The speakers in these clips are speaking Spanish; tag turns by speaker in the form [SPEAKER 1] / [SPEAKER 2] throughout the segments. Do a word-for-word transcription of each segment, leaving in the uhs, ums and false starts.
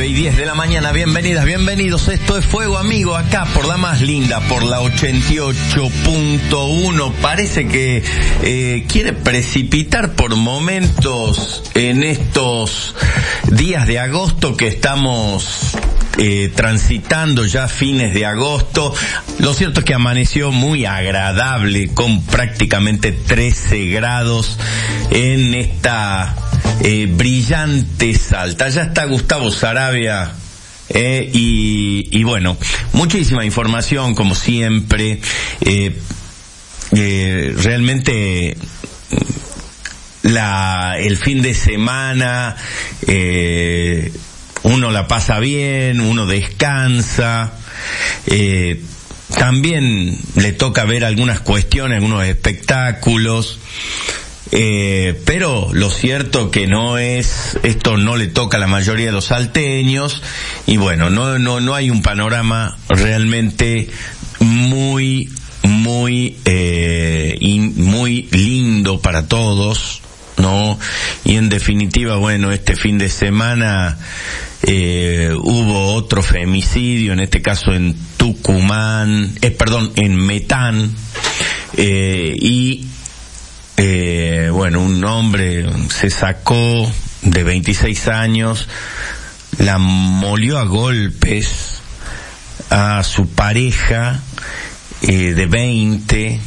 [SPEAKER 1] y diez de la mañana, bienvenidas, bienvenidos, esto es Fuego Amigo, acá por la más linda, por la ochenta y ocho punto uno. Parece que eh, quiere precipitar por momentos en estos días de agosto que estamos eh, transitando ya fines de agosto. Lo cierto es que amaneció muy agradable, con prácticamente trece grados en esta Eh, brillante Salta. Ya está Gustavo Sarabia eh, y, y bueno, muchísima información como siempre. eh, eh, realmente la el fin de semana eh, uno la pasa bien, uno descansa, eh, también le toca ver algunas cuestiones, algunos espectáculos. Eh, pero lo cierto que no es, esto no le toca a la mayoría de los salteños, y bueno, no, no, no hay un panorama realmente muy, muy, eh, y muy lindo para todos, ¿no? Y en definitiva, bueno, este fin de semana, eh, hubo otro femicidio, en este caso en Tucumán, eh, perdón, en Metán, eh, y Eh, bueno, un hombre se sacó de veintiséis años, la molió a golpes a su pareja eh, de veinte,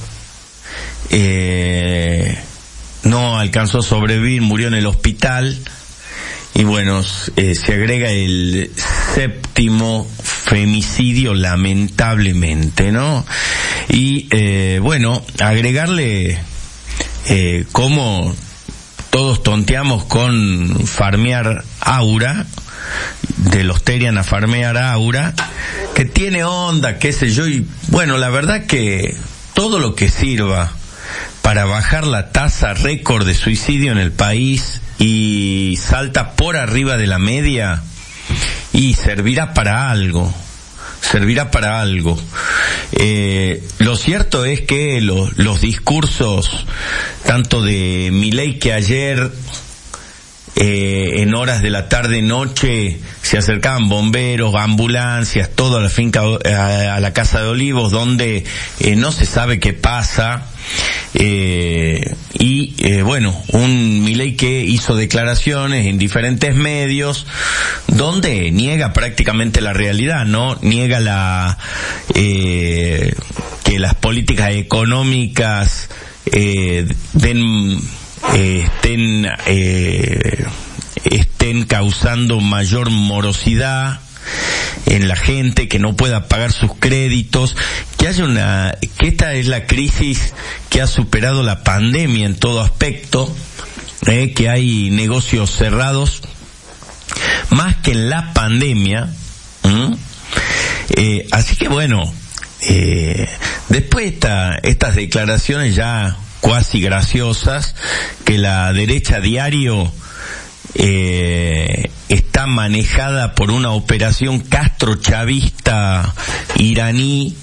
[SPEAKER 1] eh, no alcanzó a sobrevivir, murió en el hospital, y bueno, eh, se agrega el séptimo femicidio, lamentablemente, ¿no? Y eh, bueno, agregarle Eh, cómo todos tonteamos con farmear Aura, de los Terian a farmear Aura, que tiene onda, qué sé yo, y bueno, la verdad que todo lo que sirva para bajar la tasa récord de suicidio en el país y salta por arriba de la media, y servirá para algo. servirá para algo. Eh, lo cierto es que los, los discursos, tanto de Milei, que ayer, eh, en horas de la tarde-noche, se acercaban bomberos, ambulancias, todo a la finca, a, a la Casa de Olivos, donde eh, no se sabe qué pasa, eh, y eh, bueno, un Milei que hizo declaraciones en diferentes medios donde niega prácticamente la realidad, ¿no? Niega la eh, que las políticas económicas eh, den eh, estén eh, estén causando mayor morosidad en la gente, que no pueda pagar sus créditos, que haya una, que esta es la crisis que ha superado la pandemia en todo aspecto, eh, que hay negocios cerrados más que en la pandemia, ¿m? eh, así que bueno, eh, después esta, estas declaraciones ya cuasi graciosas, que la derecha diario eh, está manejada por una operación castrochavista iraní,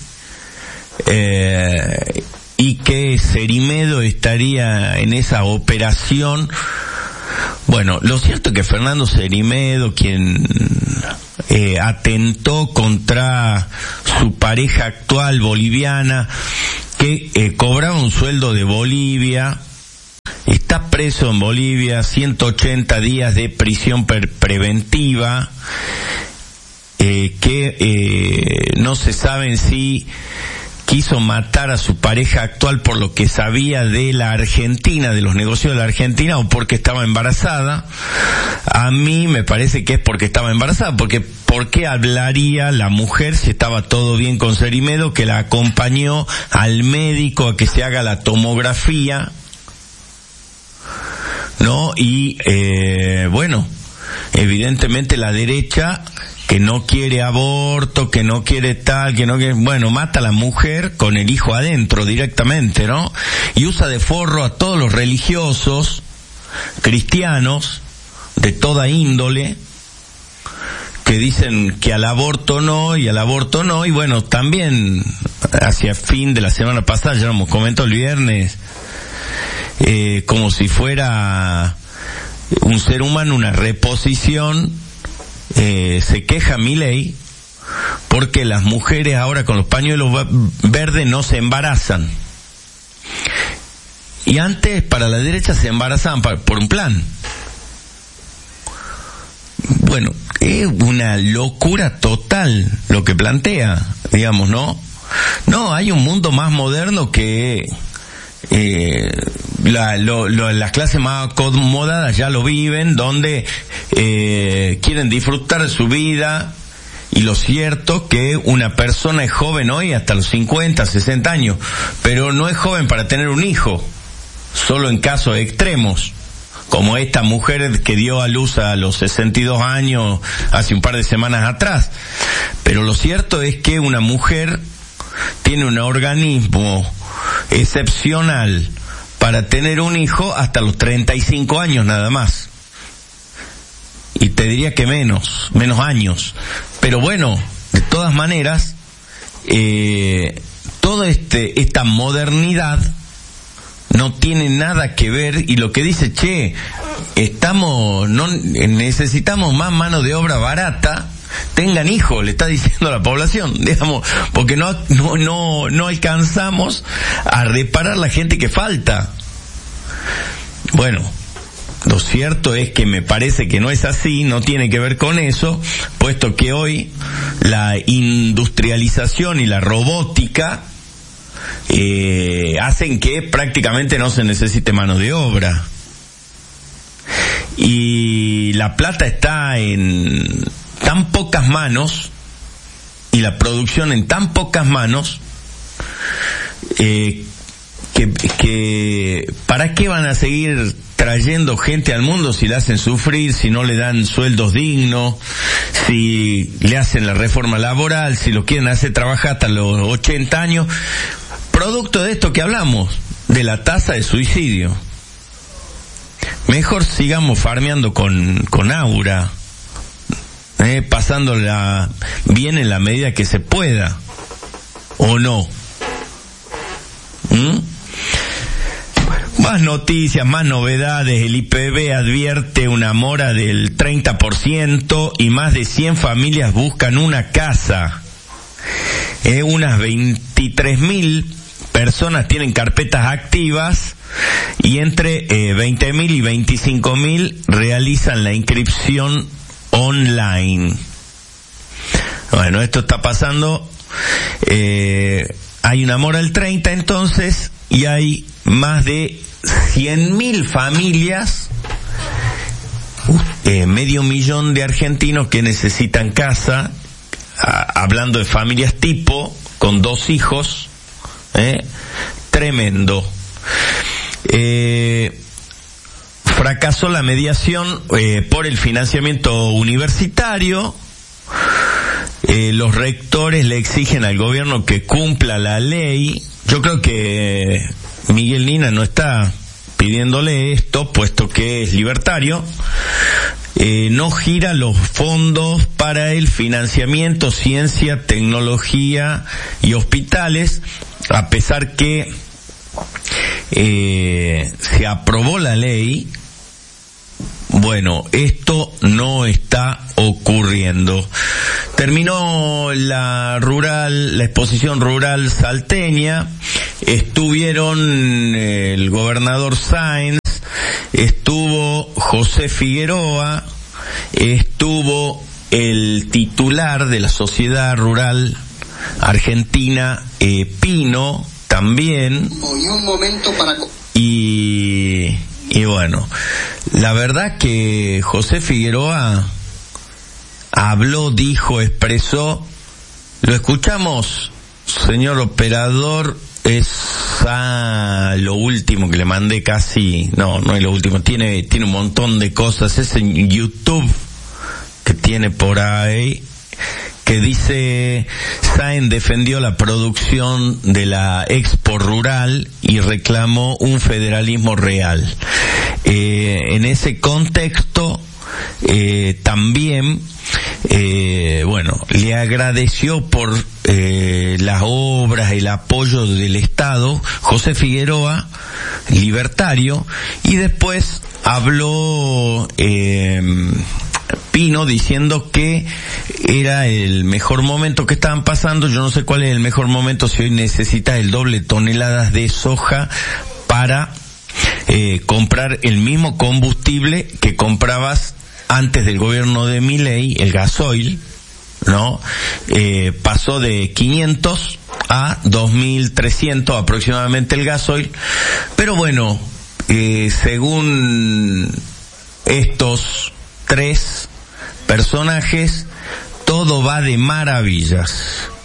[SPEAKER 1] eh, y que Cerimedo estaría en esa operación. Bueno, lo cierto es que Fernando Cerimedo, quien eh, atentó contra su pareja actual boliviana, que eh, cobraba un sueldo de Bolivia, está preso en Bolivia, ciento ochenta días de prisión per- preventiva, eh, que eh, no se sabe si quiso matar a su pareja actual por lo que sabía de la Argentina, de los negocios de la Argentina, o porque estaba embarazada. A mí me parece que es porque estaba embarazada, porque ¿por qué hablaría la mujer si estaba todo bien con Cerimedo, que la acompañó al médico a que se haga la tomografía, ¿no? Y eh, bueno, evidentemente la derecha, que no quiere aborto, que no quiere tal, que no quiere, bueno, mata a la mujer con el hijo adentro directamente, ¿no? Y usa de forro a todos los religiosos, cristianos, de toda índole, que dicen que al aborto no, y al aborto no, y bueno, también hacia fin de la semana pasada, ya lo hemos comentado el viernes, eh, como si fuera un ser humano, una reposición eh, se queja Milei porque las mujeres ahora con los pañuelos verdes no se embarazan. Y antes para la derecha se embarazaban por un plan. Bueno, es una locura total lo que plantea, digamos, ¿no? No, hay un mundo más moderno que eh, la, lo, lo, las clases más acomodadas ya lo viven, donde eh, quieren disfrutar de su vida. Y lo cierto que una persona es joven hoy hasta los cincuenta, sesenta años, pero no es joven para tener un hijo, solo en casos extremos, como esta mujer que dio a luz a los sesenta y dos años hace un par de semanas atrás. Pero lo cierto es que una mujer tiene un organismo excepcional para tener un hijo hasta los treinta y cinco años nada más. Y te diría que menos, menos años. Pero bueno, de todas maneras, eh, toda este, esta modernidad no tiene nada que ver, y lo que dice, che, estamos, no, necesitamos más mano de obra barata, tengan hijos, le está diciendo a la población, digamos, porque no, no, no, no alcanzamos a reparar la gente que falta. Bueno, lo cierto es que me parece que no es así, no tiene que ver con eso, puesto que hoy la industrialización y la robótica eh, hacen que prácticamente no se necesite mano de obra. Y la plata está en tan pocas manos, y la producción en tan pocas manos, eh, que, que ¿para qué van a seguir trayendo gente al mundo si le hacen sufrir, si no le dan sueldos dignos, si le hacen la reforma laboral, si lo quieren hacer trabajar hasta los ochenta años? Producto de esto que hablamos, de la tasa de suicidio. Mejor sigamos farmeando con, con Aura, eh, pasándola bien en la medida que se pueda, ¿o no? ¿Mm? Más noticias, más novedades. El I P B advierte una mora del treinta por ciento y más de cien familias buscan una casa. Eh, unas veintitrés mil personas tienen carpetas activas y entre eh, veinte mil y veinticinco mil realizan la inscripción online. Bueno, esto está pasando. Eh, hay una mora del treinta entonces, y hay más de cien mil familias, eh, medio millón de argentinos que necesitan casa, a, hablando de familias tipo, con dos hijos, eh, tremendo. Eh, fracasó la mediación eh, por el financiamiento universitario. Eh, los rectores le exigen al gobierno que cumpla la ley. Yo creo que Miguel Nina no está pidiéndole esto, puesto que es libertario. Eh, no gira los fondos para el financiamiento, ciencia, tecnología y hospitales, a pesar que eh, se aprobó la ley. Bueno, esto no está ocurriendo. Terminó la rural, la exposición rural salteña. Estuvieron el gobernador Sáenz, estuvo José Figueroa, estuvo el titular de la Sociedad Rural Argentina, eh, Pino, también.
[SPEAKER 2] Y un momento para...
[SPEAKER 1] Y, y bueno, la verdad que José Figueroa habló, dijo, expresó. Lo escuchamos, señor operador. Es ah, lo último que le mandé, casi, no, no es lo último, tiene, tiene un montón de cosas, es en YouTube que tiene por ahí, que dice: Sáenz defendió la producción de la Expo Rural y reclamó un federalismo real. Eh, en ese contexto, eh, también, eh, bueno, le agradeció por eh, las obras, el apoyo del Estado, José Figueroa, libertario, y después habló eh, Pino diciendo que era el mejor momento que estaban pasando. Yo no sé cuál es el mejor momento si hoy necesitas el doble toneladas de soja para eh, comprar el mismo combustible que comprabas antes del gobierno de Milei, el gasoil, ¿no? Eh, pasó de quinientos a dos mil trescientos aproximadamente el gasoil, pero bueno, eh, según estos tres personajes, todo va de maravillas.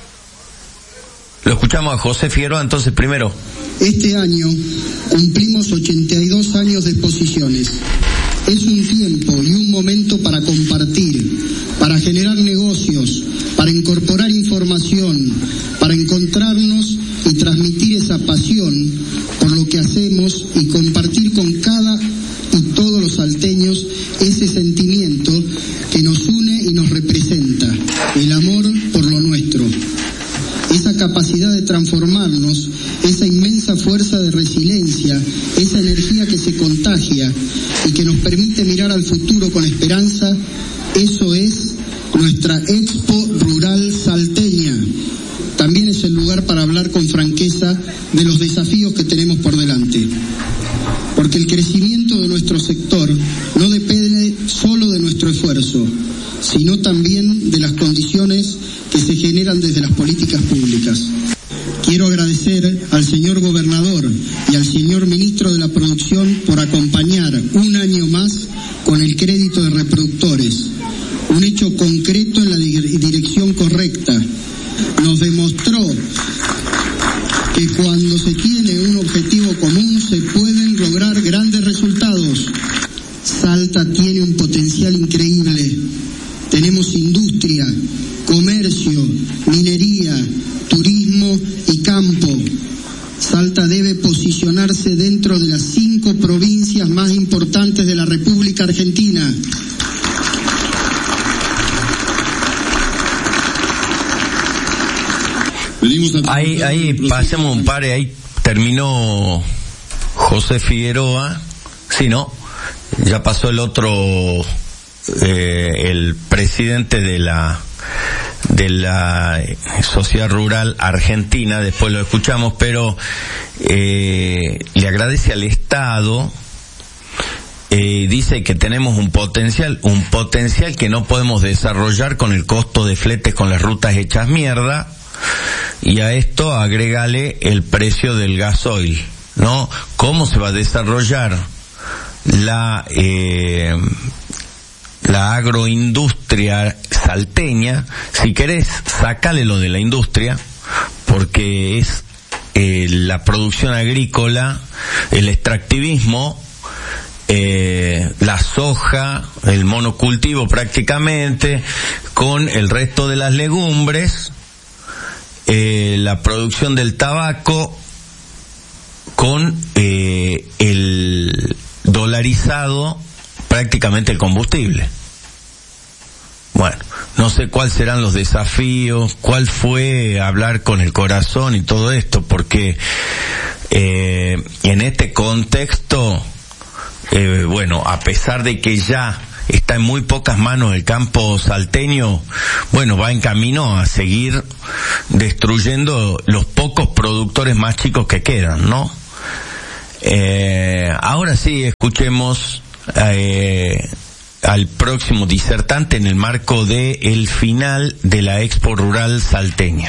[SPEAKER 1] Lo escuchamos a José Figueroa entonces primero.
[SPEAKER 2] Este año cumplimos ochenta y dos años de exposiciones. Es un tiempo y un momento para compartir, para generar negocios, para incorporar información, para encontrarnos y transmitir esa pasión por lo que hacemos y compartir con cada y todos los salteños ese sentimiento que nos une y nos representa, el amor por lo nuestro. Esa capacidad de transformarnos, esa inmensa fuerza de resiliencia, esa energía que se contagia y que nos permite mirar al futuro con esperanza, eso es nuestra Expo Rural Salteña. También es el lugar para hablar con franqueza de los desafíos que tenemos por delante. Porque el crecimiento de nuestro sector no depende solo de nuestro esfuerzo, sino también de las condiciones que se generan desde las políticas públicas. Quiero agradecer al señor gobernador y al señor ministro de la Producción por acompañar un año más con el crédito de reproductores, un hecho concreto en la dirección correcta. Nos demostró que cuando se tiene un objetivo común se pueden lograr grandes resultados. Salta tiene un potencial increíble. Tenemos industria, comercio, minería, turismo y campo. Salta debe posicionarse dentro de las cinco provincias más importantes de la República Argentina.
[SPEAKER 1] Ahí, ahí pasemos un par, ahí terminó José Figueroa, sí, ¿no? Ya pasó el otro, eh, el presidente de la de la Sociedad Rural Argentina, después lo escuchamos, pero eh, le agradece al Estado, eh, dice que tenemos un potencial, un potencial que no podemos desarrollar con el costo de fletes con las rutas hechas mierda, y a esto agrégale el precio del gasoil, ¿no? ¿Cómo se va a desarrollar la eh, la agroindustria salteña? Si querés, sacale lo de la industria, porque es eh, la producción agrícola, el extractivismo, eh, la soja, el monocultivo prácticamente, con el resto de las legumbres, eh, la producción del tabaco, con eh, el dolarizado prácticamente el combustible. Bueno, no sé cuáles serán los desafíos, cuál fue hablar con el corazón y todo esto, porque eh, en este contexto, eh, bueno, a pesar de que ya está en muy pocas manos el campo salteño, bueno, va en camino a seguir destruyendo los pocos productores más chicos que quedan, ¿no? Eh, ahora sí, escuchemos eh, al próximo disertante en el marco de el final de la Expo Rural Salteña.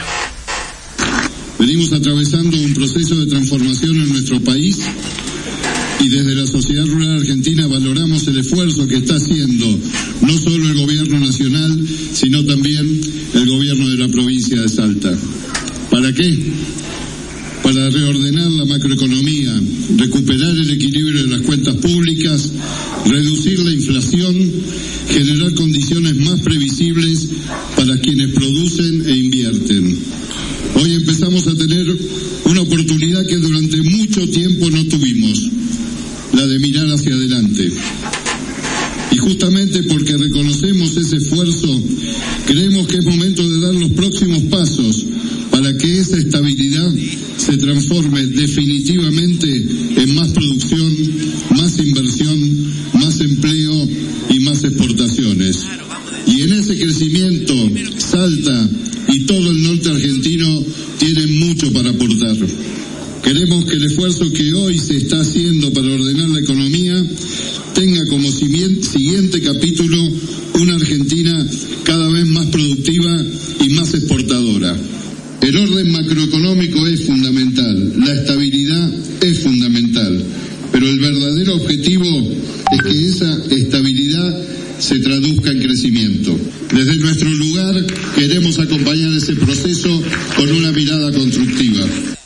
[SPEAKER 3] Venimos atravesando un proceso de transformación en nuestro país y desde la Sociedad Rural Argentina valoramos el esfuerzo que está haciendo no solo el gobierno nacional, sino también el gobierno de la provincia de Salta. ¿Para qué? Para reordenar la macroeconomía, recuperar el equilibrio de las cuentas públicas, reducir la inflación, generar condiciones más previsibles para quienes producen e invierten. Hoy empezamos a tener una oportunidad que durante mucho tiempo no tuvimos, la de mirar hacia adelante. Y justamente porque reconocemos ese esfuerzo, creemos que es momento de dar los próximos pasos para que esa estabilidad se transforme definitivamente en más producción, más inversión, más empleo y más exportaciones. en ese crecimiento, Salta y todo el norte argentino tienen mucho para aportar. Queremos que el esfuerzo que hoy se está haciendo para ordenar la economía tenga como siguiente capítulo una Argentina cada vez más productiva y más exportadora. El orden macroeconómico es fundamental, la estabilidad es fundamental, pero el verdadero objetivo es que esa estabilidad se traduzca en crecimiento. Desde nuestro lugar queremos acompañar ese proceso con una mirada constructiva.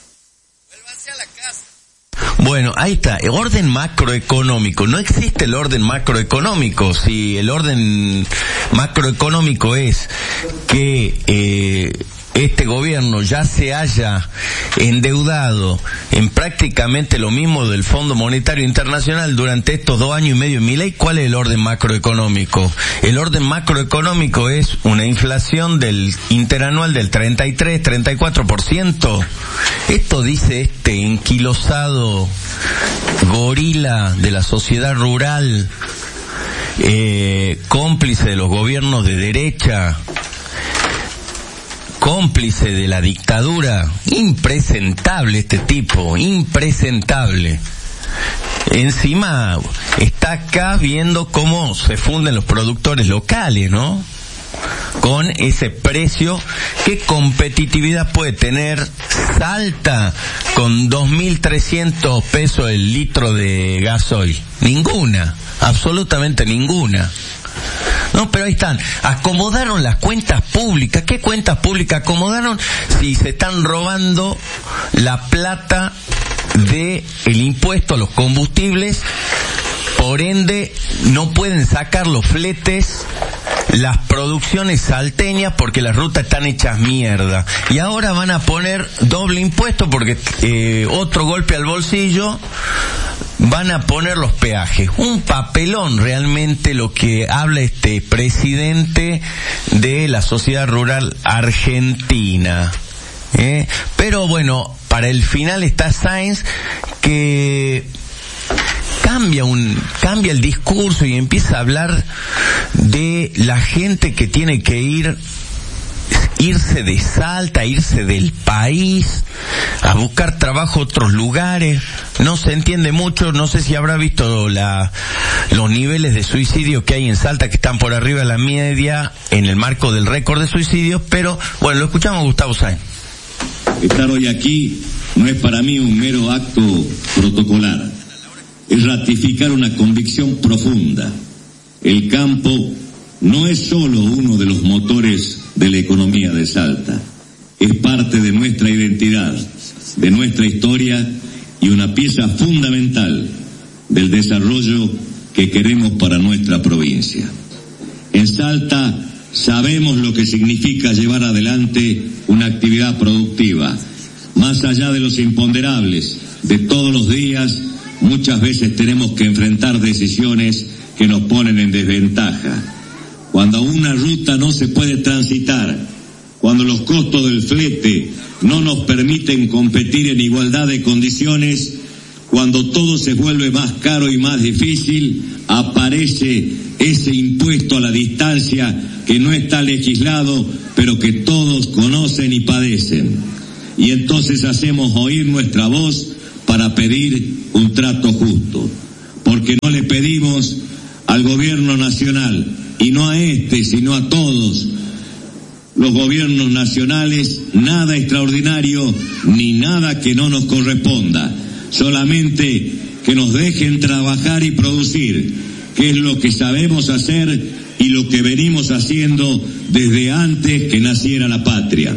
[SPEAKER 1] Bueno, ahí está, el orden macroeconómico. No existe el orden macroeconómico. Si el orden macroeconómico es que eh, este gobierno ya se haya endeudado en prácticamente lo mismo del Fondo Monetario Internacional durante estos dos años y medio en Milei, ¿cuál es el orden macroeconómico? El orden macroeconómico es una inflación del interanual del treinta y tres, treinta y cuatro por ciento. Esto dice este enquilosado gorila de la sociedad rural, eh, cómplice de los gobiernos de derecha, cómplice de la dictadura. Impresentable este tipo, impresentable. Encima está acá viendo cómo se funden los productores locales, ¿no? Con ese precio, ¿qué competitividad puede tener Salta con dos mil trescientos pesos el litro de gasoil? Ninguna, absolutamente ninguna. No, pero ahí están, acomodaron las cuentas públicas. ¿Qué cuentas públicas acomodaron si se están robando la plata de el impuesto a los combustibles? Por ende, no pueden sacar los fletes las producciones salteñas porque las rutas están hechas mierda. Y ahora van a poner doble impuesto porque eh, otro golpe al bolsillo. Van a poner los peajes. Un papelón realmente lo que habla este presidente de la sociedad rural argentina. ¿Eh? Pero bueno, para el final está Sáenz que cambia un cambia el discurso y empieza a hablar de la gente que tiene que ir irse de Salta, irse del país, a buscar trabajo a otros lugares. No se entiende mucho, no sé si habrá visto la, los niveles de suicidio que hay en Salta, que están por arriba de la media en el marco del récord de suicidios, pero bueno, lo escuchamos a Gustavo Sáenz.
[SPEAKER 4] Estar hoy aquí no es para mí un mero acto protocolar, es ratificar una convicción profunda. El campo no es solo uno de los motores de la economía de Salta, es parte de nuestra identidad, de nuestra historia y una pieza fundamental del desarrollo que queremos para nuestra provincia. En Salta sabemos lo que significa llevar adelante una actividad productiva. Más allá de los imponderables de todos los días, muchas veces tenemos que enfrentar decisiones que nos ponen en desventaja. Cuando una ruta no se puede transitar, cuando los costos del flete no nos permiten competir en igualdad de condiciones, cuando todo se vuelve más caro y más difícil, aparece ese impuesto a la distancia que no está legislado, pero que todos conocen y padecen. Y entonces hacemos oír nuestra voz para pedir un trato justo, porque no le pedimos al gobierno nacional, y no a este, sino a todos los gobiernos nacionales, nada extraordinario ni nada que no nos corresponda, solamente que nos dejen trabajar y producir, que es lo que sabemos hacer y lo que venimos haciendo desde antes que naciera la patria.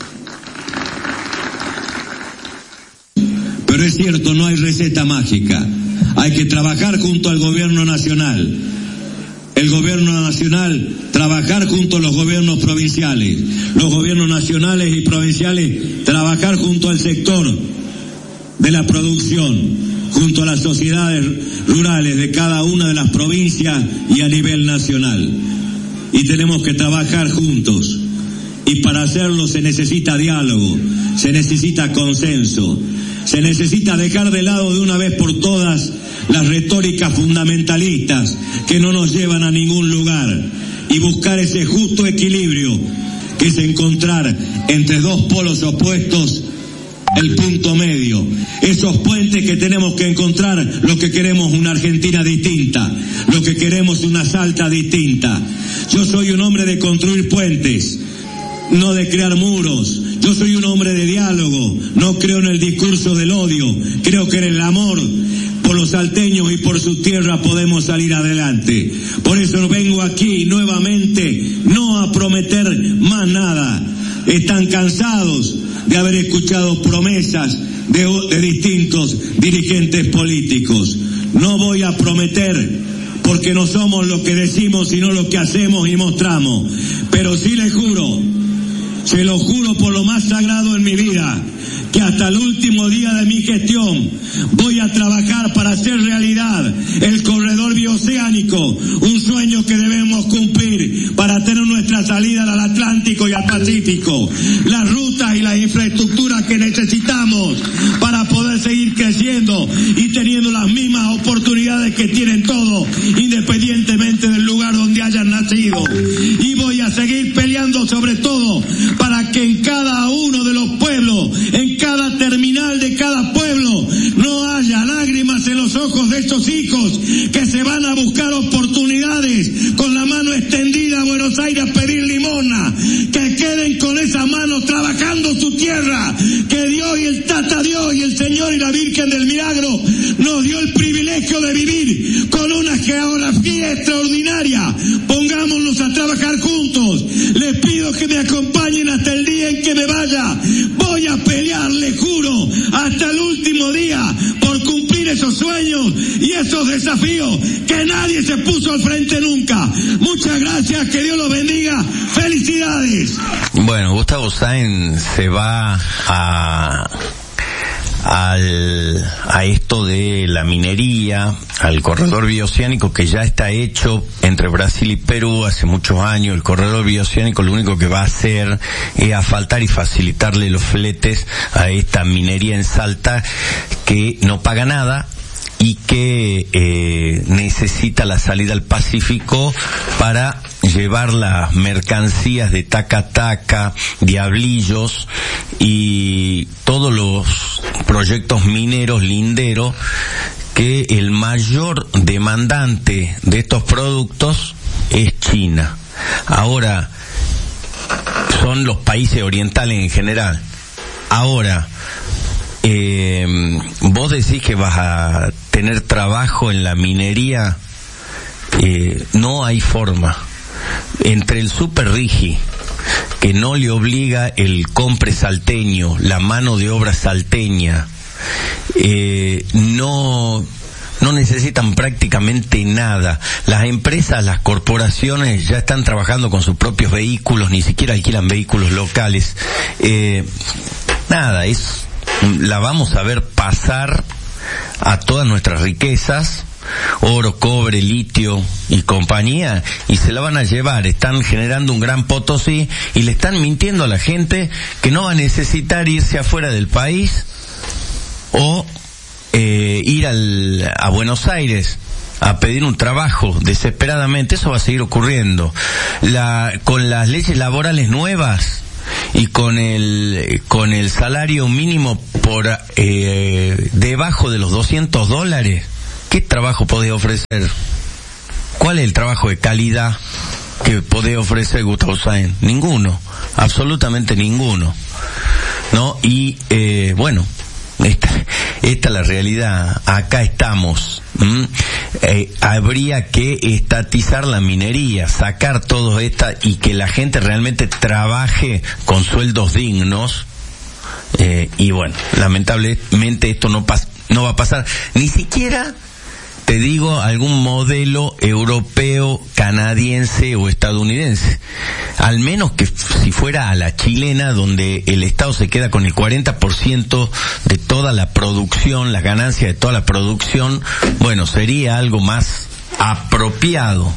[SPEAKER 4] Pero es cierto, no hay receta mágica, hay que trabajar junto al gobierno nacional. El gobierno nacional, trabajar junto a los gobiernos provinciales, los gobiernos nacionales y provinciales, trabajar junto al sector de la producción, junto a las sociedades rurales de cada una de las provincias y a nivel nacional. Y tenemos que trabajar juntos. Y para hacerlo se necesita diálogo, se necesita consenso, se necesita dejar de lado de una vez por todas las retóricas fundamentalistas que no nos llevan a ningún lugar, y buscar ese justo equilibrio, que es encontrar entre dos polos opuestos el punto medio, esos puentes que tenemos que encontrar, lo que queremos una Argentina distinta, lo que queremos una Salta distinta. Yo soy un hombre de construir puentes, no de crear muros. Yo soy un hombre de diálogo, no creo en el discurso del odio, creo que en el amor por los salteños y por su tierra podemos salir adelante. Por eso vengo aquí nuevamente, no a prometer más nada. Están cansados de haber escuchado promesas de, de distintos dirigentes políticos. No voy a prometer, porque no somos lo que decimos, sino lo que hacemos y mostramos. Pero sí les juro, se lo juro por lo más sagrado en mi vida, que hasta el último día de mi gestión voy a trabajar para hacer realidad el corredor bioceánico, un sueño que debemos cumplir para tener nuestra salida al Atlántico y al Pacífico, las rutas y las infraestructuras que necesitamos para poder seguir creciendo y teniendo las mismas oportunidades que tienen todos, independientemente del lugar donde hayan nacido. Y voy a seguir peleando sobre todo para que en cada uno de los pueblos, en cada terminal de cada pueblo, no haya lágrimas en los ojos de estos hijos que se van a buscar oportunidades con la mano extendida a Buenos Aires a pedir limosna, que queden con esas manos trabajando su tierra, que Dios y el Tata Dios y el Señor y la Virgen del Milagro nos dio el privilegio de vivir con una geografía extraordinaria. Pongámonos a trabajar juntos. Les pido que me acompañen hasta el día en que me vaya. Voy a pelear, les juro, hasta el último día por cumplir esos sueños y esos desafíos que nadie se puso al frente nunca. Muchas gracias, que Dios los bendiga. Felicidades.
[SPEAKER 1] Bueno, Gustavo Sáenz se va a al a esto de la minería, al corredor bioceánico que ya está hecho entre Brasil y Perú hace muchos años. El corredor bioceánico lo único que va a hacer es asfaltar y facilitarle los fletes a esta minería en Salta, que no paga nada y que eh, necesita la salida al Pacífico para llevar las mercancías de Taca Taca, Diablillos y todos los proyectos mineros linderos, que el mayor demandante de estos productos es China. Ahora, son los países orientales en general. Ahora, eh, vos decís que vas a tener trabajo en la minería, eh, no hay forma. Entre el Super Rigi, que no le obliga el compre salteño, la mano de obra salteña, eh, no no necesitan prácticamente nada. Las empresas, las corporaciones ya están trabajando con sus propios vehículos, ni siquiera alquilan vehículos locales. Eh, nada, es la vamos a ver pasar a todas nuestras riquezas, oro, cobre, litio y compañía, y se la van a llevar. Están generando un gran Potosí y le están mintiendo a la gente que no va a necesitar irse afuera del país o eh, ir al, a Buenos Aires a pedir un trabajo desesperadamente. Eso va a seguir ocurriendo. La, con las leyes laborales nuevas y con el con el salario mínimo por eh, debajo de los doscientos dólares, ¿qué trabajo podés ofrecer? ¿Cuál es el trabajo de calidad que podés ofrecer, Gustavo Sáenz? Ninguno, absolutamente ninguno, ¿no? Y eh, bueno, esta, esta es la realidad. Acá estamos. ¿Mm? Eh, habría que estatizar la minería, sacar todo esto y que la gente realmente trabaje con sueldos dignos. Eh, y bueno, lamentablemente esto no pas- no va a pasar. Ni siquiera te digo algún modelo europeo, canadiense o estadounidense. Al menos que si fuera a la chilena, donde el Estado se queda con el cuarenta por ciento de toda la producción, la ganancia de toda la producción, bueno, sería algo más apropiado.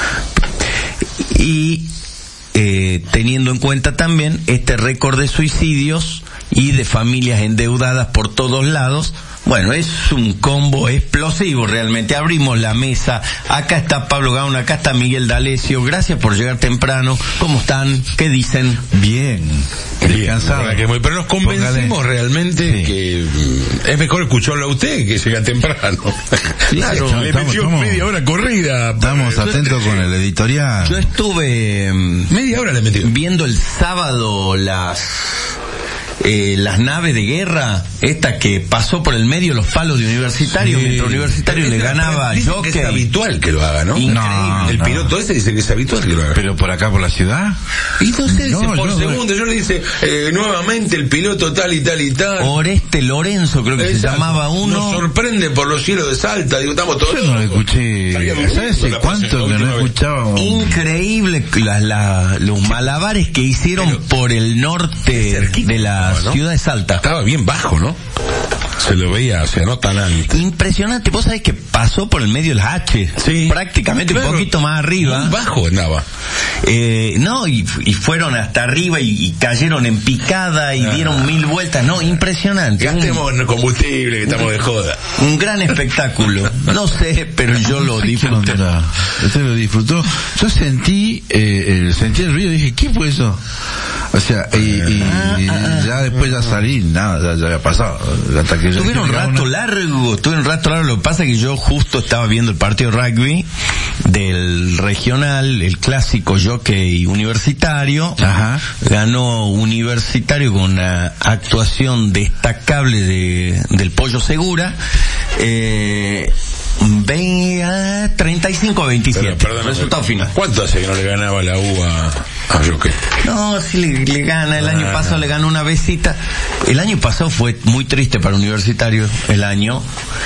[SPEAKER 1] Y eh, teniendo en cuenta también este récord de suicidios y de familias endeudadas por todos lados, Bueno, es un combo explosivo realmente. Abrimos la mesa. Acá está Pablo Gauna, acá está Miguel D'Alessio. Gracias por llegar temprano. ¿Cómo están? ¿Qué dicen?
[SPEAKER 5] Bien. Descansado.
[SPEAKER 6] Que muy, pero nos convencimos Póngale. realmente sí. que es mejor escucharlo a usted que llega temprano.
[SPEAKER 1] Claro,
[SPEAKER 6] sí, le estamos, metió estamos, media hora corrida.
[SPEAKER 5] Estamos para... atentos con el editorial.
[SPEAKER 1] Yo estuve
[SPEAKER 6] media hora le metió
[SPEAKER 1] viendo el sábado las Eh, las naves de guerra, esta que pasó por el medio los palos de Universitario, sí. mientras Universitario le ganaba a Jockey.
[SPEAKER 6] Es habitual que lo haga, ¿no?
[SPEAKER 1] Increíble.
[SPEAKER 6] No, el piloto no. ese dice que es habitual que lo haga.
[SPEAKER 5] Pero por acá, por la ciudad.
[SPEAKER 6] Y entonces no, dice, por
[SPEAKER 5] no,
[SPEAKER 6] segundo,
[SPEAKER 5] no.
[SPEAKER 6] yo le dice, eh, nuevamente el piloto tal y tal y tal.
[SPEAKER 1] Oreste Lorenzo, creo que Exacto. se llamaba uno.
[SPEAKER 6] Nos sorprende por los cielos de Salta, digo, estamos todos.
[SPEAKER 5] Yo no lo escuché. ¿Sabes cuánto que no escuchábamos?
[SPEAKER 1] Increíble la, la, los malabares que hicieron Pero, por el norte de la ¿no? ciudad de Salta.
[SPEAKER 6] Estaba bien bajo, ¿no? Se lo veía, o sea, no tan alto.
[SPEAKER 1] Impresionante, vos sabés que pasó por el medio de las H,
[SPEAKER 6] sí,
[SPEAKER 1] prácticamente claro, un poquito más arriba.
[SPEAKER 6] Muy bajo andaba.
[SPEAKER 1] Eh, no, y, y fueron hasta arriba y, y cayeron en picada y ah. dieron mil vueltas, no, impresionante.
[SPEAKER 6] Gastemos un, combustible, que estamos de joda.
[SPEAKER 1] Un gran espectáculo. No sé, pero yo lo disfruté.
[SPEAKER 5] Usted lo disfrutó. Yo sentí, eh, sentí el ruido y dije, ¿qué fue eso? O sea, y, y, ah, y ah, ya después ya salí, nada, ya, ya había pasado. Hasta que
[SPEAKER 1] Tuvieron un rato una... largo, tuve un rato largo. Lo que pasa es que yo justo estaba viendo el partido de rugby del regional, el clásico Jockey Universitario.
[SPEAKER 5] Ajá.
[SPEAKER 1] Ganó Universitario con una actuación destacable de del Pollo Segura. Eh, treinta y cinco a veintisiete.
[SPEAKER 6] Pero, perdón,
[SPEAKER 1] resultado final.
[SPEAKER 6] ¿Cuánto hace que no le ganaba la U a, a Jockey?
[SPEAKER 1] No, sí le, le gana. El ah. año pasado le ganó una besita. El año pasado fue muy triste para Universitario. El año.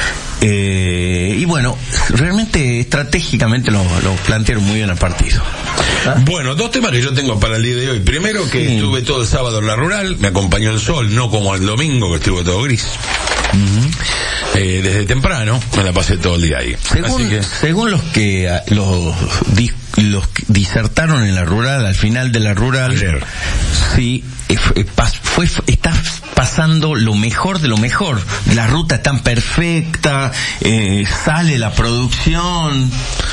[SPEAKER 1] Eh, y bueno, realmente estratégicamente lo, lo plantearon muy bien el partido.
[SPEAKER 6] ¿Ah? Bueno, dos temas que yo tengo para el día de hoy. Primero, que sí. estuve todo el sábado en la rural, me acompañó el sol, no como el domingo que estuvo todo gris. Uh-huh. Eh, desde temprano me la pasé todo el día ahí.
[SPEAKER 1] Según, Así que... según los que los, los que disertaron en la rural, al final de la rural,
[SPEAKER 6] Ayer.
[SPEAKER 1] sí, fue, está pasando lo mejor de lo mejor. La ruta es tan perfecta, eh, sale la producción.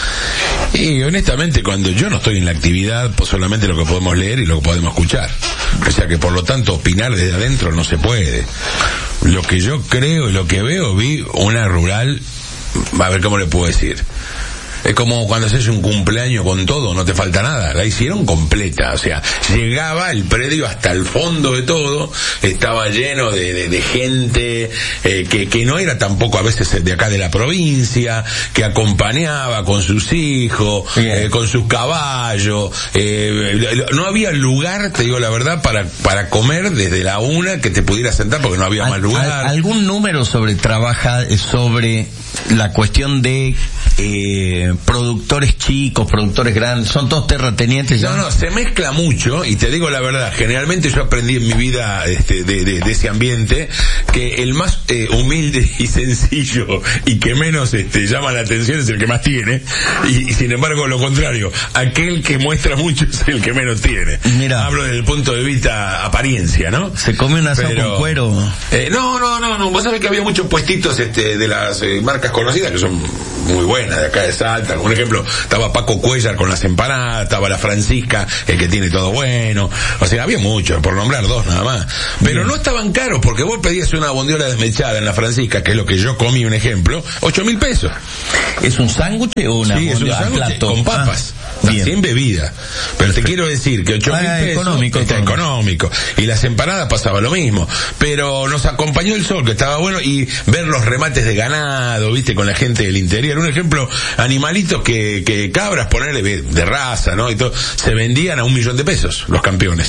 [SPEAKER 6] Y honestamente, cuando yo no estoy en la actividad, pues solamente lo que podemos leer y lo que podemos escuchar. O sea que por lo tanto opinar desde adentro no se puede. Lo que yo creo y lo que veo, vi una rural, a ver cómo le puedo decir. Es como cuando haces un cumpleaños con todo, no te falta nada. La hicieron completa, o sea, llegaba el predio hasta el fondo de todo, estaba lleno de, de, de gente eh, que, que no era tampoco a veces de acá de la provincia, que acompañaba con sus hijos, eh, con sus caballos. Eh, no había lugar, te digo la verdad, para para comer desde la una que te pudieras sentar porque no había
[SPEAKER 1] al,
[SPEAKER 6] más lugar.
[SPEAKER 1] Al, ¿Algún número sobre trabaja sobre la cuestión de eh, productores chicos, productores grandes, son todos terratenientes?
[SPEAKER 6] No, no, se mezcla mucho, y te digo la verdad, generalmente yo aprendí en mi vida este, de, de, de ese ambiente, que el más eh, humilde y sencillo, y que menos este, llama la atención es el que más tiene, y, y sin embargo lo contrario, aquel que muestra mucho es el que menos tiene.
[SPEAKER 1] Mira,
[SPEAKER 6] hablo desde el punto de vista apariencia, ¿no?
[SPEAKER 1] Se come un asado
[SPEAKER 6] Pero,
[SPEAKER 1] con cuero.
[SPEAKER 6] Eh, no, no, no, no, vos sabés que había muchos puestitos este, de las eh, marcas conocidas que son muy buenas, de acá de Salta. Por ejemplo, estaba Paco Cuellar con las empanadas, estaba la Francisca, el que tiene todo bueno. O sea, había muchos, por nombrar dos nada más. Pero Bien. No estaban caros, porque vos pedías una bondiola desmechada en la Francisca, que es lo que yo comí, un ejemplo, ocho mil pesos.
[SPEAKER 1] ¿Es un sándwich o una
[SPEAKER 6] sí, es un sándwich con papas? Ah, sin bebida. Pero Perfecto. Te quiero decir que ocho mil ah, pesos
[SPEAKER 1] económico,
[SPEAKER 6] está económico. Y las empanadas pasaba lo mismo. Pero nos acompañó el sol, que estaba bueno, y ver los remates de ganado, viste, con la gente del interior. Un ejemplo, animalitos que, que cabras, ponerle de raza, ¿no? Y todo, se vendían a un millón de pesos, los campeones.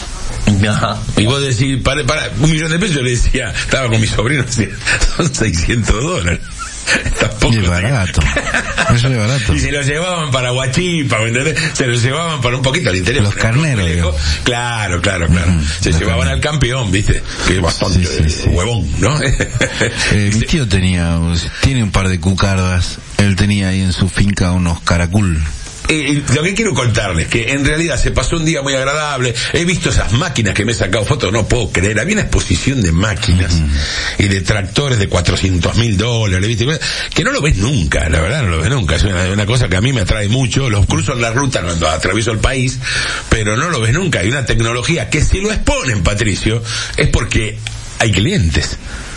[SPEAKER 1] Ajá.
[SPEAKER 6] Y vos decís, para, para, un millón de pesos, yo le decía, estaba con mi sobrino, decía, son seiscientos dólares. Tampoco
[SPEAKER 5] es barato. Eso es barato.
[SPEAKER 6] Y se lo llevaban para Huachipa, ¿me entendés? Se lo llevaban para un poquito al interior.
[SPEAKER 5] Los carneros, digo.
[SPEAKER 6] Claro, claro, claro. Mm, se llevaban carneros. Al campeón, ¿viste? Que es bastante sí, sí, sí. huevón, ¿no?
[SPEAKER 5] eh, mi tío tenía, tiene un par de cucardas. Él tenía ahí en su finca unos caracul.
[SPEAKER 6] eh, lo que quiero contarles, que en realidad se pasó un día muy agradable, he visto esas máquinas que me he sacado fotos, no puedo creer, había una exposición de máquinas uh-huh. y de tractores de cuatrocientos mil dólares, ¿viste? Que no lo ves nunca, la verdad no lo ves nunca, es una, una cosa que a mí me atrae mucho, los cruzo en la ruta cuando atravieso el país, pero no lo ves nunca, hay una tecnología que si lo exponen, Patricio, es porque hay clientes.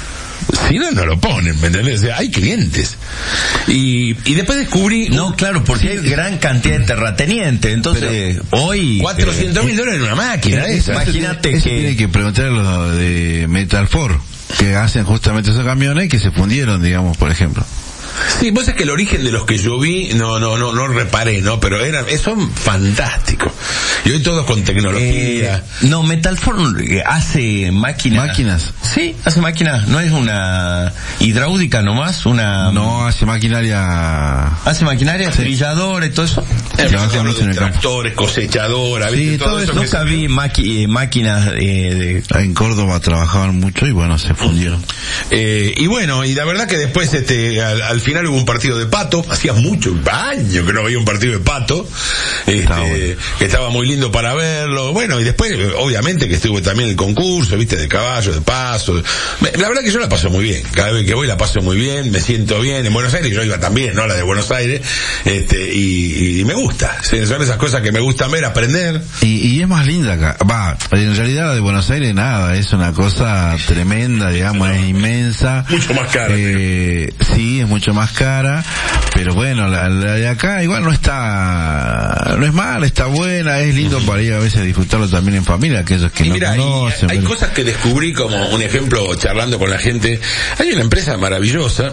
[SPEAKER 6] Si no, no lo ponen, ¿me entendés? O sea, hay clientes. Y, y después descubrí...
[SPEAKER 1] No, claro, porque hay gran cantidad de terratenientes. Entonces, pero hoy...
[SPEAKER 6] cuatrocientos mil dólares en una máquina.
[SPEAKER 5] Esa. Imagínate que... Tiene que preguntarle lo de Metalfor, que hacen justamente esos camiones que se fundieron, digamos, por ejemplo.
[SPEAKER 6] Sí, vos sabés que el origen de los que yo vi, no, no, no, no reparé, ¿no? Pero eran, son fantásticos. Y hoy todos con tecnología.
[SPEAKER 1] Eh, no, Metalform hace máquinas.
[SPEAKER 5] ¿Máquinas?
[SPEAKER 1] Sí, hace máquinas. No es una hidráulica nomás, una...
[SPEAKER 5] No, hace maquinaria...
[SPEAKER 1] Hace maquinaria, sí. Trilladora y todo eso.
[SPEAKER 6] Eh, de tractores, cosechadoras,
[SPEAKER 5] sí,
[SPEAKER 6] ¿viste?
[SPEAKER 5] todo, todo
[SPEAKER 1] eso. Nunca vi maqui, eh, máquinas eh, de...
[SPEAKER 5] En Córdoba trabajaban mucho y bueno, se fundieron.
[SPEAKER 6] Eh, y bueno, y la verdad que después, este, al, al final hubo un partido de pato, hacía mucho, años que no veía un partido de pato, este, Está bueno. que estaba muy lindo para verlo, bueno, y después, obviamente que estuvo también el concurso, viste, de caballo, de paso, la verdad que yo la paso muy bien, cada vez que voy la paso muy bien, me siento bien, en Buenos Aires yo iba también, ¿no? La de Buenos Aires, este, y, y me gusta, son esas cosas que me gustan ver, aprender.
[SPEAKER 5] Y, y es más linda acá, va, en realidad la de Buenos Aires nada, es una cosa tremenda, digamos, es inmensa.
[SPEAKER 6] Mucho más cara.
[SPEAKER 5] Eh, sí, es mucho más cara, pero bueno, la, la de acá igual no está, no es mala, está buena, es lindo para ir a veces a disfrutarlo también en familia, aquellos que
[SPEAKER 6] y
[SPEAKER 5] no
[SPEAKER 6] mira,
[SPEAKER 5] conocen.
[SPEAKER 6] Hay
[SPEAKER 5] pero...
[SPEAKER 6] cosas que descubrí, como un ejemplo, charlando con la gente, hay una empresa maravillosa.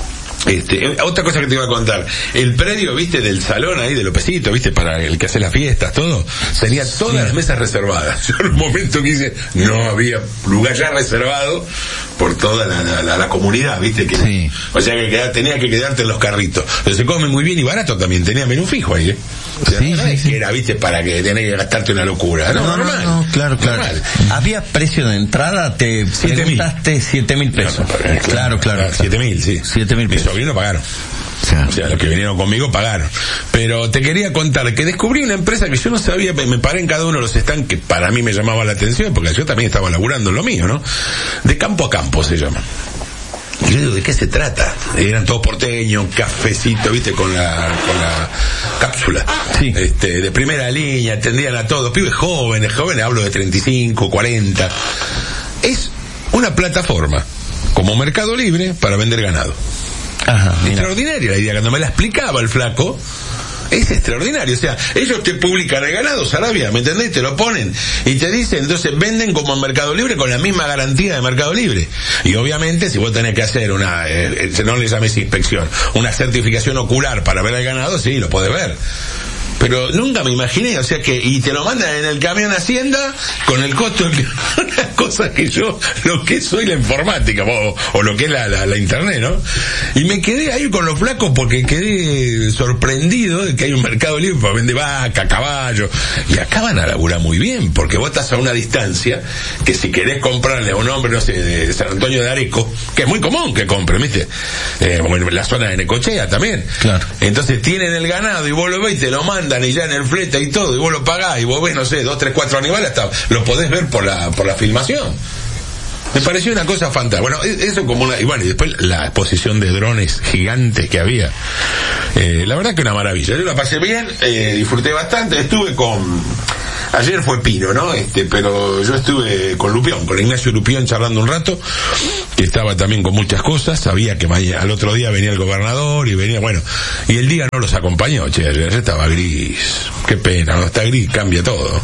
[SPEAKER 6] Este, otra cosa que te iba a contar, el predio, viste, del salón ahí de Lopecito, viste, para el que hace las fiestas, todo, tenía todas sí. las mesas reservadas. Yo en un momento quise, no había lugar ya reservado por toda la, la, la, la comunidad, viste, que,
[SPEAKER 5] sí.
[SPEAKER 6] o sea que queda, tenía que quedarte en los carritos. Pero se come muy bien y barato también, tenía menú fijo ahí, ¿eh? O sea,
[SPEAKER 5] sí,
[SPEAKER 6] no
[SPEAKER 5] sí,
[SPEAKER 6] es
[SPEAKER 5] sí.
[SPEAKER 6] que era, viste, para que tenés que gastarte una locura. No,
[SPEAKER 1] no,
[SPEAKER 6] normal.
[SPEAKER 1] No, no, claro, claro.
[SPEAKER 6] Normal.
[SPEAKER 1] Había precio de entrada, te preguntaste siete mil pesos.
[SPEAKER 6] No, no, claro,
[SPEAKER 1] claro, claro.
[SPEAKER 6] siete mil, sí.
[SPEAKER 1] siete mil pesos.
[SPEAKER 6] Mis sobrinos pagaron. O sea, los que vinieron conmigo pagaron. Pero te quería contar que descubrí una empresa que yo no sabía, me paré en cada uno de los stands que para mí me llamaba la atención, porque yo también estaba laburando en lo mío, ¿no? De campo a campo se llama. Y yo digo, ¿de qué se trata? Eran todos porteños, cafecito, viste, con la, con la cápsula.
[SPEAKER 1] Sí.
[SPEAKER 6] Este, de primera línea, atendían a todos, pibes jóvenes, jóvenes, hablo de treinta y cinco, cuarenta. Es una plataforma, como Mercado Libre, para vender ganado.
[SPEAKER 1] Ajá,
[SPEAKER 6] extraordinaria la idea, cuando me la explicaba el flaco, es extraordinario, o sea, ellos te publican el ganado, Sarabia, ¿me entendés? Te lo ponen y te dicen, entonces venden como en Mercado Libre con la misma garantía de Mercado Libre. Y obviamente si vos tenés que hacer una, eh, no le llames inspección, una certificación ocular para ver el ganado, sí, lo podés ver. Pero nunca me imaginé, o sea que, y te lo mandan en el camión Hacienda con el costo, una cosa que yo, lo que soy la informática, o, o lo que es la, la, la internet, ¿no? Y me quedé ahí con los flacos porque quedé sorprendido de que hay un Mercado Libre para vender vaca, caballo, y acá van a laburar muy bien, porque vos estás a una distancia que si querés comprarle a un hombre, no sé, de San Antonio de Areco, que es muy común que compre, ¿viste? Eh, bueno, en la zona de Necochea también.
[SPEAKER 1] Claro. Entonces
[SPEAKER 6] tienen el ganado y vos lo ves y te lo mandan y ya en el flete y todo, y vos lo pagás, y vos ves, no sé, dos, tres, cuatro animales, hasta lo podés ver por la, por la filmación. Me pareció una cosa fantástica. Bueno, eso como una, y bueno, y después la exposición de drones gigantes que había. Eh, la verdad que una maravilla. Yo la pasé bien, eh, disfruté bastante, estuve con, ayer fue Pino, ¿no? Este, pero yo estuve con Lupión, con Ignacio Lupión charlando un rato, que estaba también con muchas cosas, sabía que mañana, al otro día venía el gobernador y venía, bueno, y el día no los acompañó, che, ayer estaba gris, qué pena, ¿no? Está gris, cambia todo.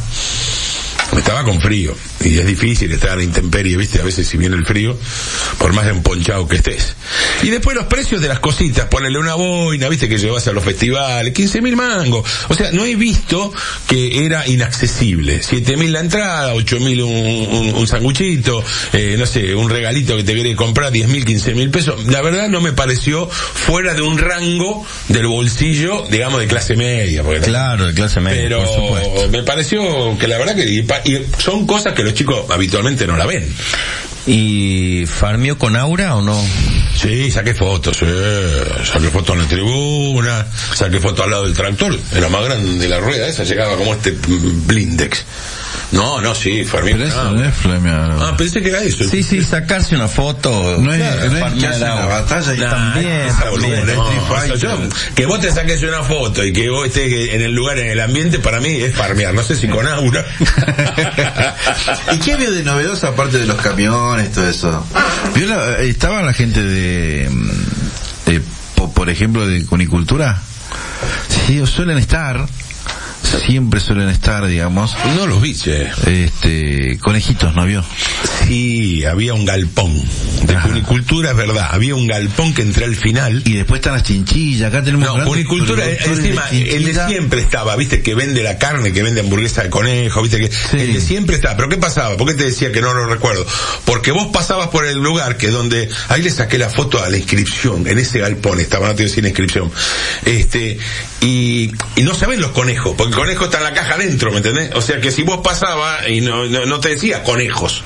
[SPEAKER 6] Estaba con frío, y es difícil estar en intemperie, viste, a veces si viene el frío, por más emponchado que estés. Y después los precios de las cositas, ponerle una boina, viste, que llevas a los festivales, quince mil mangos, o sea, no he visto que era inaccesible, siete mil la entrada, ocho mil un, un, un sanguchito, eh, no sé, un regalito que te querés comprar, diez mil, quince mil pesos, la verdad no me pareció fuera de un rango del bolsillo, digamos, de clase media. Porque
[SPEAKER 1] claro, de clase media,
[SPEAKER 6] pero
[SPEAKER 1] por supuesto.
[SPEAKER 6] Me pareció que la verdad que, y son cosas que los chicos habitualmente no la ven.
[SPEAKER 1] ¿Y farmeó con Aura o no?
[SPEAKER 6] Sí, saqué fotos, eh. saqué fotos en la tribuna, saqué fotos al lado del tractor, era más grande la rueda esa, llegaba como este blindex. No, no, sí, farmeó.
[SPEAKER 5] Pero eso no es flamear.
[SPEAKER 6] Ah, pensé que era eso.
[SPEAKER 1] Sí, sí, sacarse una foto.
[SPEAKER 5] No es,
[SPEAKER 1] claro,
[SPEAKER 5] no es que
[SPEAKER 1] farmear
[SPEAKER 5] hace una
[SPEAKER 1] Aura.
[SPEAKER 5] batalla y
[SPEAKER 1] Nah,
[SPEAKER 5] también.
[SPEAKER 1] esa boludez,
[SPEAKER 5] Street
[SPEAKER 6] No,
[SPEAKER 5] Fighter.
[SPEAKER 6] yo, que vos te saques una foto y que vos estés en el lugar, en el ambiente, para mí es farmear, no sé si con Aura.
[SPEAKER 5] ¿Y qué había de novedoso aparte de los camiones, todo eso? ¿Vio la- estaba la gente de, de po- por ejemplo, de cunicultura? Sí, suelen estar, siempre suelen estar, digamos,
[SPEAKER 6] No los vi, che.
[SPEAKER 5] este, conejitos, ¿no vio?
[SPEAKER 6] Sí, había un galpón de
[SPEAKER 5] Ajá.
[SPEAKER 6] cunicultura, es verdad, había un galpón que entré al final.
[SPEAKER 5] Y después están las chinchillas, acá tenemos
[SPEAKER 6] No,
[SPEAKER 5] grandes
[SPEAKER 6] cunicultura, eh,
[SPEAKER 5] productores de
[SPEAKER 6] encima, el de
[SPEAKER 5] chinchilla.
[SPEAKER 6] siempre estaba, viste, que vende la carne, que vende hamburguesa de conejo, viste, que
[SPEAKER 5] Sí.
[SPEAKER 6] el de siempre estaba. Pero ¿qué pasaba? ¿Por qué te decía que no lo recuerdo? Porque vos pasabas por el lugar que donde, ahí le saqué la foto a la inscripción, en ese galpón estaba, no te decía la inscripción, este, y, y no se ven los conejos, porque el conejo está en la caja adentro, ¿me entendés? O sea que si vos pasabas y no, no, no te decía conejos,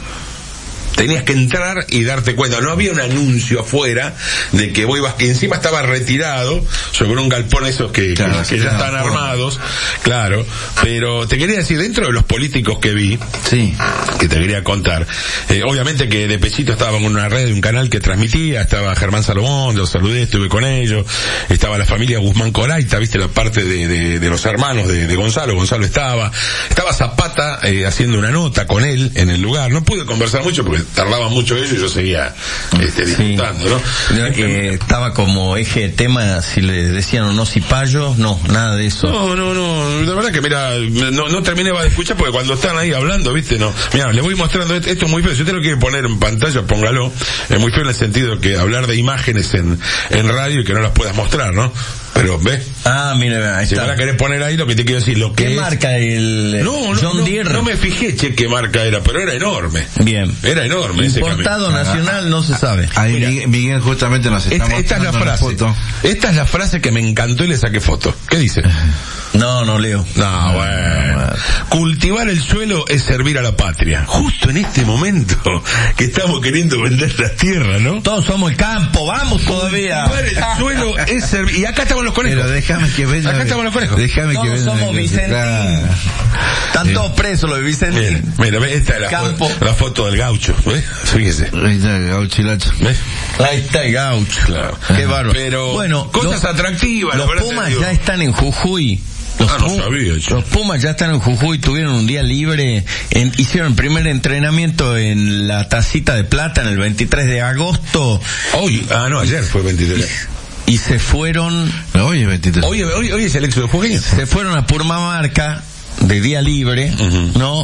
[SPEAKER 6] tenías que entrar y darte cuenta. No había un anuncio afuera de que vos ibas, que encima estaba retirado sobre un galpón esos que,
[SPEAKER 5] Claro,
[SPEAKER 6] que,
[SPEAKER 5] sí,
[SPEAKER 6] que ya
[SPEAKER 5] claro,
[SPEAKER 6] están
[SPEAKER 5] forma.
[SPEAKER 6] armados, claro. Pero te quería decir, dentro de los políticos que vi,
[SPEAKER 5] Sí.
[SPEAKER 6] que te quería contar, eh, obviamente que de Pechito estaba en una red de un canal que transmitía, estaba Germán Salomón, los saludé, estuve con ellos, estaba la familia Guzmán Coraita, viste la parte de, de, de los hermanos de, de Gonzalo, Gonzalo estaba, estaba Zapata eh, haciendo una nota con él en el lugar, no pude conversar mucho porque tardaba mucho ello y yo seguía este, disfrutando, ¿no?
[SPEAKER 1] Eh, estaba como eje de tema, si le decían o no cipayos, no, nada de eso.
[SPEAKER 6] No, no, no, la verdad que mira, no, no terminé de escuchar porque cuando están ahí hablando, viste, no. Mira, le voy mostrando, esto esto es muy feo, si usted lo quiere poner en pantalla, póngalo. Es muy feo en el sentido que hablar de imágenes en, en radio y que no las puedas mostrar, ¿no? Pero, ¿ves?
[SPEAKER 1] Ah, mira, ahí
[SPEAKER 6] Si
[SPEAKER 1] está.
[SPEAKER 6] vos la querés poner ahí, lo que te quiero decir, lo que
[SPEAKER 1] ¿Qué
[SPEAKER 6] es...
[SPEAKER 1] marca el
[SPEAKER 6] No, no,
[SPEAKER 1] John
[SPEAKER 6] no,
[SPEAKER 1] Deere?
[SPEAKER 6] no me fijé, che, qué marca era, pero era enorme.
[SPEAKER 1] Bien.
[SPEAKER 6] Era enorme ese
[SPEAKER 1] Importado
[SPEAKER 6] camión.
[SPEAKER 1] nacional no se sabe.
[SPEAKER 5] Ahí
[SPEAKER 6] Mira.
[SPEAKER 5] Miguel, Miguel justamente nos está
[SPEAKER 6] Esta, esta es la
[SPEAKER 5] mostrando
[SPEAKER 6] frase.
[SPEAKER 5] foto.
[SPEAKER 6] Esta es la frase que me encantó y le saqué foto. ¿Qué dice?
[SPEAKER 1] No, no leo.
[SPEAKER 6] No, bueno. Cultivar el suelo es servir a la patria. Justo en este momento que estamos queriendo vender las tierras, ¿no?
[SPEAKER 1] Todos somos el campo, vamos todavía.
[SPEAKER 6] Cultivar el suelo es servir... Y acá estaban los conejos.
[SPEAKER 5] Pero déjame que venga.
[SPEAKER 6] Acá estaban los conejos.
[SPEAKER 5] Déjame que
[SPEAKER 1] Todos
[SPEAKER 5] venga.
[SPEAKER 1] somos Vicentín.
[SPEAKER 5] Claro.
[SPEAKER 1] Están todos presos los de Vicentín.
[SPEAKER 6] Mira, mira, esta es la,
[SPEAKER 1] Campo.
[SPEAKER 6] fo- la foto del gaucho, ¿ves? Fíjese.
[SPEAKER 5] Ahí está, Gauchilacho.
[SPEAKER 6] ¿Ves?
[SPEAKER 1] Ahí está el gaucho.
[SPEAKER 6] Claro.
[SPEAKER 1] Qué bárbaro.
[SPEAKER 6] Pero
[SPEAKER 1] bueno,
[SPEAKER 6] cosas
[SPEAKER 1] los,
[SPEAKER 6] atractivas, la
[SPEAKER 1] los
[SPEAKER 6] verdad te
[SPEAKER 1] Pumas
[SPEAKER 6] digo.
[SPEAKER 1] ya están en Jujuy. Los,
[SPEAKER 6] Ah, no
[SPEAKER 1] Pum-
[SPEAKER 6] sabía, che.
[SPEAKER 1] los Pumas ya están en Jujuy, tuvieron un día libre, en- hicieron el primer entrenamiento en la Tacita de Plata en el veintitrés de agosto
[SPEAKER 6] Hoy, ah, no, ayer fue veintitrés.
[SPEAKER 1] y se fueron,
[SPEAKER 5] No, hoy es veintitrés.
[SPEAKER 6] Hoy, hoy, hoy es el éxodo jujeño.
[SPEAKER 1] se fueron a Purmamarca de día libre,
[SPEAKER 6] Ujú.
[SPEAKER 1] ¿no?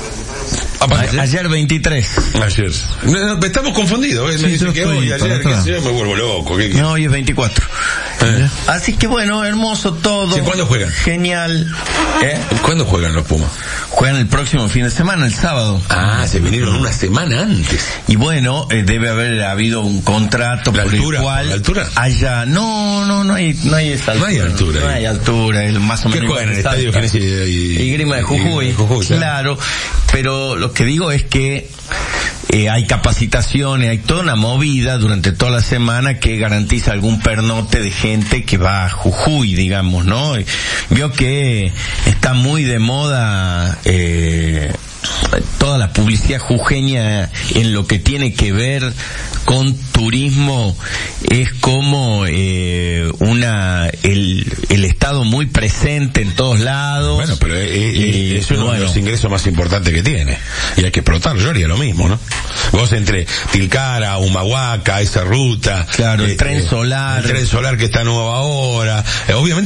[SPEAKER 6] Ah,
[SPEAKER 1] A-
[SPEAKER 6] ¿ayer?
[SPEAKER 1] ayer veintitrés.
[SPEAKER 6] Ayer. No, no, estamos confundidos, ¿eh? Me
[SPEAKER 5] Sí,
[SPEAKER 6] dice
[SPEAKER 5] yo
[SPEAKER 6] que
[SPEAKER 5] estoy
[SPEAKER 6] hoy,
[SPEAKER 5] para
[SPEAKER 6] ayer, que
[SPEAKER 5] atrás.
[SPEAKER 6] si yo me vuelvo loco. ¿qué- qué?
[SPEAKER 1] No, hoy es veinticuatro.
[SPEAKER 6] Eh.
[SPEAKER 1] Así que bueno, hermoso todo.
[SPEAKER 6] Sí, ¿cuándo juegan?
[SPEAKER 1] Genial. ¿Eh?
[SPEAKER 6] ¿Cuándo juegan los Pumas?
[SPEAKER 1] Juegan el próximo fin de semana, el sábado.
[SPEAKER 6] Ah, se vinieron una semana antes.
[SPEAKER 1] Y bueno, eh, debe haber habido un contrato
[SPEAKER 6] ¿La
[SPEAKER 1] por
[SPEAKER 6] altura?
[SPEAKER 1] el cual
[SPEAKER 6] ¿La altura?
[SPEAKER 1] haya, no, no, no hay, no hay esa
[SPEAKER 6] No
[SPEAKER 1] altura.
[SPEAKER 6] hay altura
[SPEAKER 1] No
[SPEAKER 6] ahí.
[SPEAKER 1] hay altura, el más o
[SPEAKER 6] ¿Qué
[SPEAKER 1] menos.
[SPEAKER 6] juegan en el
[SPEAKER 1] igual que
[SPEAKER 6] estadio
[SPEAKER 1] Salta.
[SPEAKER 6] Ginés y-
[SPEAKER 1] Y Grima de Jujuy,
[SPEAKER 6] y Jujuy, claro.
[SPEAKER 1] claro. Pero lo que digo es que eh, hay capacitaciones, hay toda una movida durante toda la semana que garantiza algún pernote de gente que va a Jujuy, digamos, ¿no? Y vio que está muy de moda eh, toda la publicidad jujeña en lo que tiene que ver con turismo, es como eh, una el, el Estado muy presente en todos lados.
[SPEAKER 6] Bueno, pero es, es-
[SPEAKER 1] Y,
[SPEAKER 6] es uno
[SPEAKER 1] bueno,
[SPEAKER 6] de los ingresos más importantes que tiene. Y hay que explotarlo. Yo haría lo mismo, ¿no? Vos entre Tilcara, Humahuaca, esa ruta.
[SPEAKER 1] Claro, el
[SPEAKER 6] este,
[SPEAKER 1] tren solar.
[SPEAKER 6] El tren solar que está nuevo ahora. Eh, obviamente